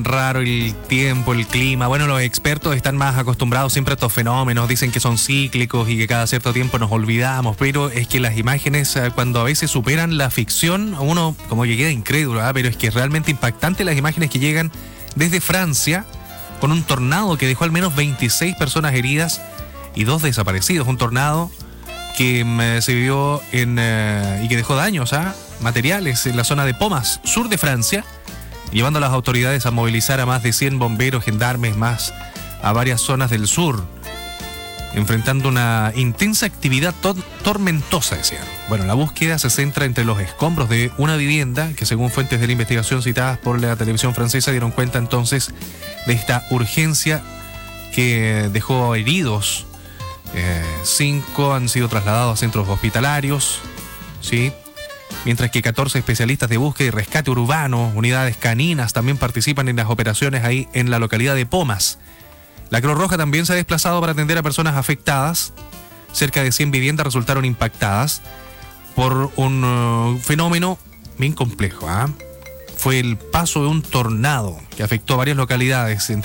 Raro el tiempo, el clima. Bueno, los expertos están más acostumbrados siempre a estos fenómenos, dicen que son cíclicos y que cada cierto tiempo nos olvidamos, pero es que las imágenes cuando a veces superan la ficción, uno como que queda incrédulo, pero es que es realmente impactante las imágenes que llegan desde Francia con un tornado que dejó al menos 26 personas heridas y 2 desaparecidos. Un tornado que se vivió y que dejó daños materiales en la zona de Pomas, sur de Francia, llevando a las autoridades a movilizar a más de 100 bomberos, gendarmes más a varias zonas del sur, enfrentando una intensa actividad tormentosa, decían. Bueno, la búsqueda se centra entre los escombros de una vivienda que, según fuentes de la investigación citadas por la televisión francesa, dieron cuenta entonces de esta urgencia que dejó heridos. 5 han sido trasladados a centros hospitalarios, ¿sí? Mientras que 14 especialistas de búsqueda y rescate urbano, unidades caninas, también participan en las operaciones ahí en la localidad de Pomas. La Cruz Roja también se ha desplazado para atender a personas afectadas. Cerca de 100 viviendas resultaron impactadas por un fenómeno bien complejo. Fue el paso de un tornado que afectó a varias localidades,